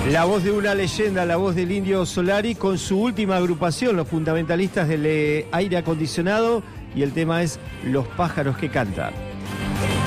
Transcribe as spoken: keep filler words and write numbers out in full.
La voz de una leyenda, la voz del Indio Solari con su última agrupación, los fundamentalistas del aire acondicionado, y el tema es Los pájaros que cantan.